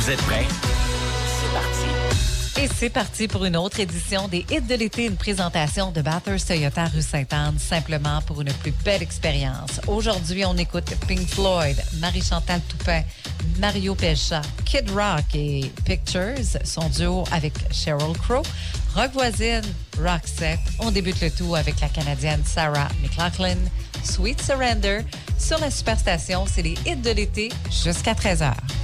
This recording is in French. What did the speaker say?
Vous êtes prêts? C'est parti. Et c'est parti pour une autre édition des Hits de l'été, une présentation de Bathurst Toyota rue Sainte-Anne, simplement pour une plus belle expérience. Aujourd'hui, on écoute Pink Floyd, Marie-Chantal Toupin, Mario Pelchat, Kid Rock et Pictures, son duo avec Sheryl Crow, Rock Voisine, Roxette. On débute le tout avec la Canadienne Sarah McLachlan, Sweet Surrender. Sur la Superstation, c'est les Hits de l'été jusqu'à 13h.